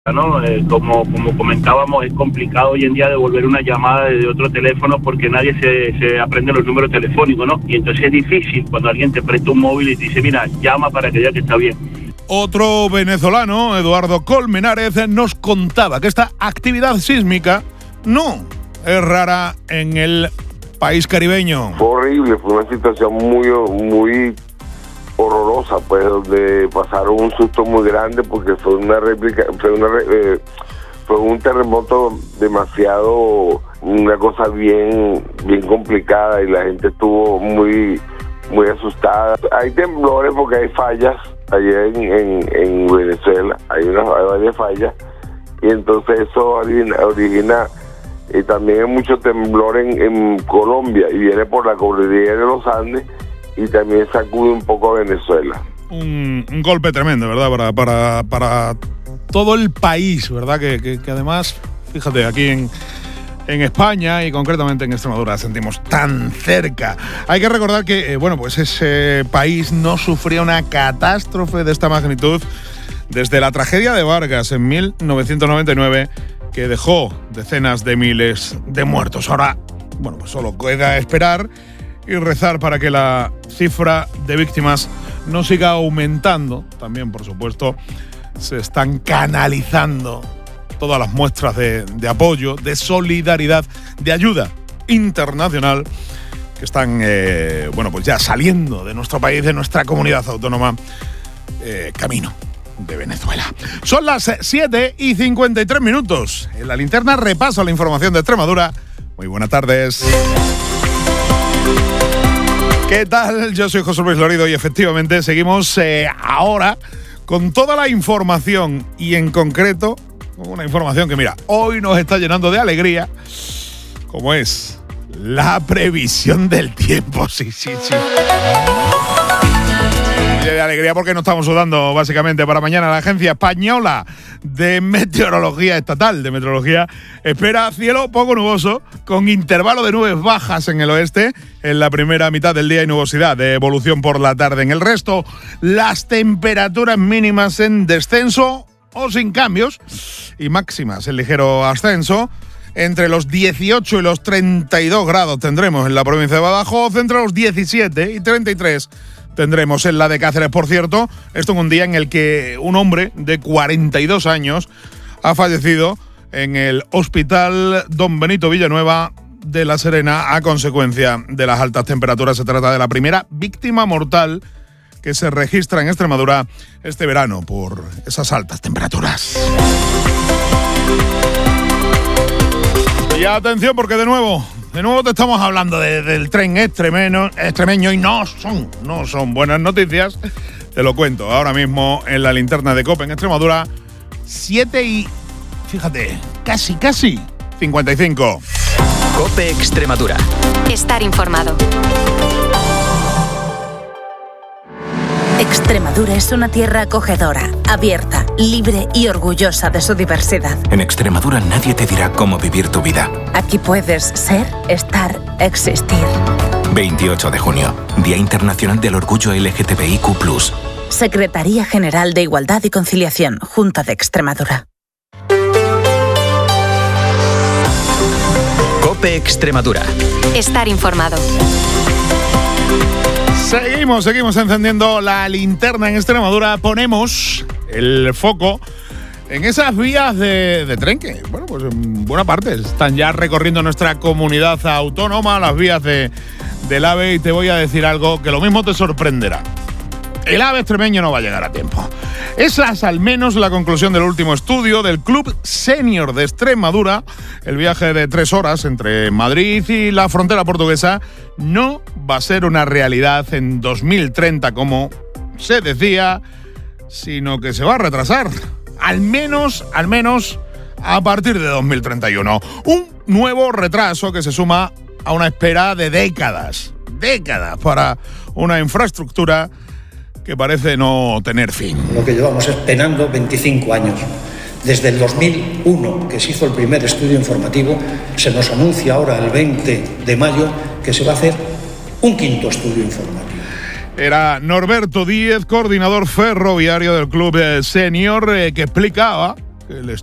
¿no? Como comentábamos, es complicado hoy en día devolver una llamada desde otro teléfono porque nadie se aprende los números telefónicos, ¿no? Y entonces es difícil cuando alguien te presta un móvil y te dice, mira, llama para que vea que está bien. Otro venezolano, Eduardo Colmenares, nos contaba que esta actividad sísmica no es rara en el país caribeño. Fue horrible, fue una situación muy horrorosa, pues, donde pasaron un susto muy grande porque fue un terremoto demasiado, una cosa bien complicada y la gente estuvo muy asustada. Hay temblores porque hay fallas allá en Venezuela, hay varias fallas y entonces eso origina y también hay mucho temblor en Colombia y viene por la cordillera de los Andes y también sacude un poco a Venezuela. Un golpe tremendo, ¿verdad? Para todo el país, ¿verdad? Que además, fíjate, aquí en España y concretamente en Extremadura sentimos tan cerca. Hay que recordar que, pues ese país no sufría una catástrofe de esta magnitud desde la tragedia de Vargas en 1999, que dejó decenas de miles de muertos. Ahora, pues solo queda esperar y rezar para que la cifra de víctimas no siga aumentando. También, por supuesto, se están canalizando todas las muestras de apoyo, de solidaridad, de ayuda internacional que están, pues ya saliendo de nuestro país, de nuestra comunidad autónoma, camino de Venezuela. Son las 7:53. En la linterna repaso la información de Extremadura. Muy buenas tardes. ¿Qué tal? Yo soy José Luis Lorido y efectivamente seguimos ahora con toda la información y en concreto una información que, mira, hoy nos está llenando de alegría, como es la previsión del tiempo. Sí. De alegría porque no estamos sudando básicamente para mañana. La Agencia Española de Meteorología Estatal de Meteorología espera cielo poco nuboso con intervalo de nubes bajas en el oeste en la primera mitad del día y nubosidad de evolución por la tarde. En el resto, las temperaturas mínimas en descenso o sin cambios y máximas en ligero ascenso. Entre los 18 y los 32 grados tendremos en la provincia de Badajoz, entre los 17 y 33 tendremos en la de Cáceres. Por cierto, esto en un día en el que un hombre de 42 años ha fallecido en el Hospital Don Benito Villanueva de La Serena a consecuencia de las altas temperaturas. Se trata de la primera víctima mortal que se registra en Extremadura este verano por esas altas temperaturas. Y atención porque de nuevo te estamos hablando del tren extremeño y no son buenas noticias. Te lo cuento ahora mismo en la linterna de COPE en Extremadura. 7 y, fíjate, casi 55. COPE Extremadura. Estar informado. Extremadura es una tierra acogedora, abierta, libre y orgullosa de su diversidad. En Extremadura nadie te dirá cómo vivir tu vida. Aquí puedes ser, estar, existir. 28 de junio, Día Internacional del Orgullo LGTBIQ+. Secretaría General de Igualdad y Conciliación, Junta de Extremadura. COPE Extremadura. Estar informado. Seguimos encendiendo la linterna en Extremadura. Ponemos el foco en esas vías de tren que, pues en buena parte están ya recorriendo nuestra comunidad autónoma, las vías del AVE, y te voy a decir algo que lo mismo te sorprenderá. El AVE extremeño no va a llegar a tiempo. Esa es al menos la conclusión del último estudio del Club Senior de Extremadura. El viaje de 3 horas entre Madrid y la frontera portuguesa no va a ser una realidad en 2030, como se decía, sino que se va a retrasar. Al menos a partir de 2031. Un nuevo retraso que se suma a una espera de décadas para una infraestructura que parece no tener fin. Lo que llevamos es penando 25 años. Desde el 2001, que se hizo el primer estudio informativo, se nos anuncia ahora el 20 de mayo que se va a hacer un quinto estudio informativo. Era Norberto Díez, coordinador ferroviario del Club Senior, que explicaba que les